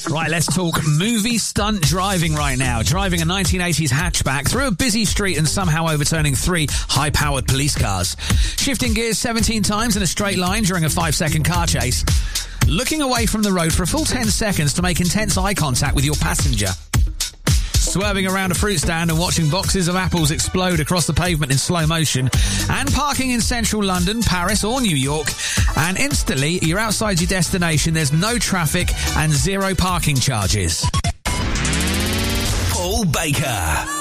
Right, let's talk movie stunt driving right now. Driving a 1980s hatchback through a busy street and somehow overturning 3 high-powered police cars. Shifting gears 17 times in a straight line during a 5-second car chase. Looking away from the road for a full 10 seconds to make intense eye contact with your passenger. Swerving around a fruit stand and watching boxes of apples explode across the pavement in slow motion, and parking in central London, Paris or New York, and instantly you're outside your destination, there's no traffic and 0 parking charges. Paul Baker.